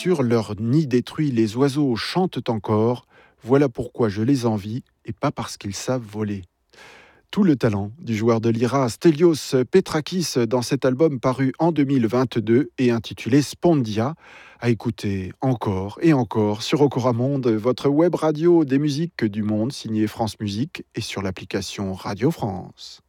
sur leur nid détruit, les oiseaux chantent encore. Voilà pourquoi je les envie, et pas parce qu'ils savent voler. Tout le talent du joueur de Lyra, Stelios Petrakis, dans cet album paru en 2022 et intitulé Spondia, à écouter encore et encore sur Okora Monde, votre web radio des musiques du monde, signée France Musique, et sur l'application Radio France.